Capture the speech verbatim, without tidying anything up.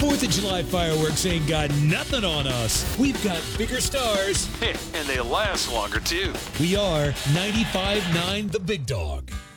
fourth of July fireworks ain't got nothing on us. We've got bigger stars. And they last longer, too. We are ninety-five point nine The Big Dog.